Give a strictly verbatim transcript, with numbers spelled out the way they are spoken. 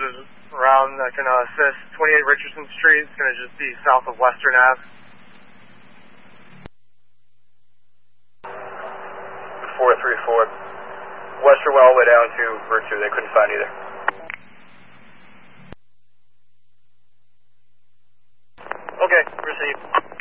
is around that can uh, assist. twenty-eight Richardson Street. It's going to just be south of Western Ave. four three four. Western went all the way down to Route two. They couldn't find either. Okay, received.